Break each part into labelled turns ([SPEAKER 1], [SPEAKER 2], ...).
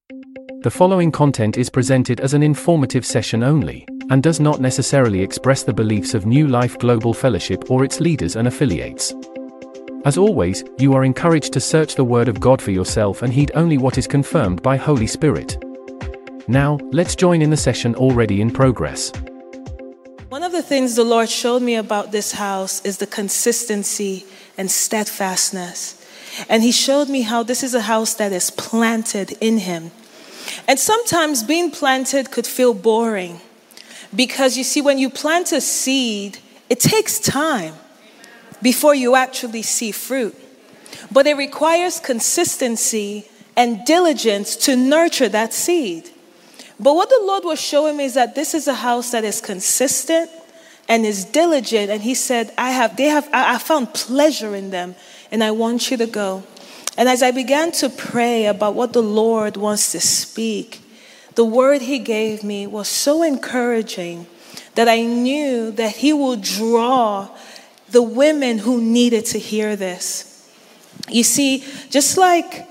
[SPEAKER 1] The following content is presented as an informative session only, and does not necessarily express the beliefs of New Life Global Fellowship or its leaders and affiliates. As always, you are encouraged to search the Word of God for yourself and heed only what is confirmed by Holy Spirit. Now, let's join in the session already in progress.
[SPEAKER 2] One of the things the Lord showed me about this house is the consistency and steadfastness. And He showed me how this is a house that is planted in Him. And sometimes being planted could feel boring because you see, when you plant a seed, it takes time before you actually see fruit. But it requires consistency and diligence to nurture that seed. But what the Lord was showing me is that this is a house that is consistent and is diligent. And He said, I found pleasure in them, and I want you to go. And as I began to pray about what the Lord wants to speak, the word He gave me was so encouraging that I knew that He will draw the women who needed to hear this. You see, just like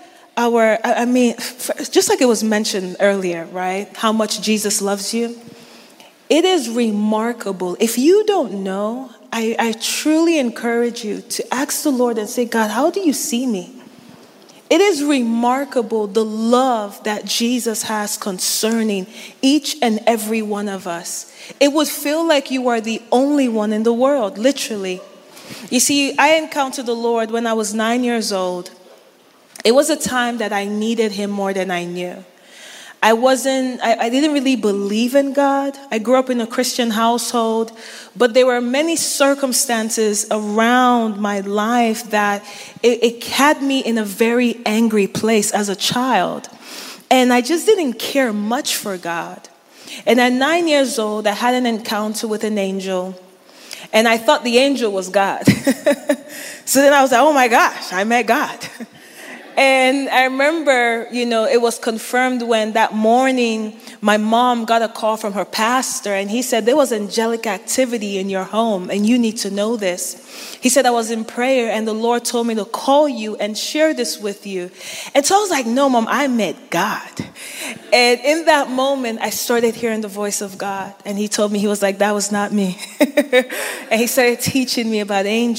[SPEAKER 2] just like it was mentioned earlier, right? How much Jesus loves you. It is remarkable. If you don't know, I truly encourage you to ask the Lord and say, God, how do you see me? It is remarkable the love that Jesus has concerning each and every one of us. It would feel like you are the only one in the world, literally. You see, I encountered the Lord when I was 9 years old. It was a time that I needed Him more than I knew. I didn't really believe in God. I grew up in a Christian household, but there were many circumstances around my life that it had me in a very angry place as a child. And I just didn't care much for God. And at 9 years old, I had an encounter with an angel, and I thought the angel was God. So then I was like, oh my gosh, I met God. And I remember, it was confirmed when that morning my mom got a call from her pastor, and he said, there was angelic activity in your home and you need to know this. He said, I was in prayer and the Lord told me to call you and share this with you. And so I was like, no, Mom, I met God. And in that moment, I started hearing the voice of God. And He told me, He was like, that was not me. And He started teaching me about angels.